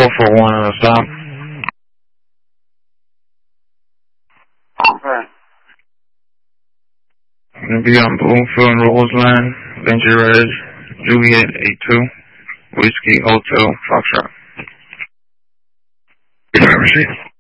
441 on the stop. Okay. Gonna be on Bloomfield and Roseland, Benji Red, Juliet 82, Whiskey Hotel, Foxtrot. Receipt.